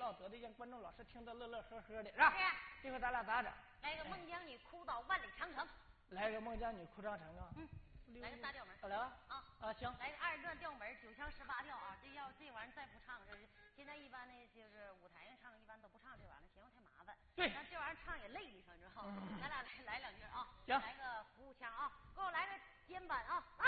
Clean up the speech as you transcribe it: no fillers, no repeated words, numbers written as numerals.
要得的，让观众老师听得乐乐呵呵的，是吧？ 是。 这回咱俩咋整？ 来个孟姜女哭到万里长城。 来个孟姜女哭长城啊！ 来个大调门。 来吧。行。 来个二段调门，9腔18调啊！这玩意儿再不唱，现在一般呢就是舞台上唱，一般都不唱这玩意儿，嫌我太麻烦。 对。 但这玩意儿唱也累，你说知道吗？咱俩来2句啊。 行。 来个服务腔啊，给我来个肩板啊，来。